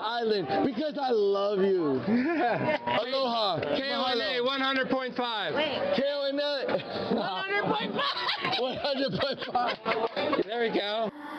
island because I love you. Aloha. KONA 100.5. Wait. KONA 100.5. 100.5. There we go.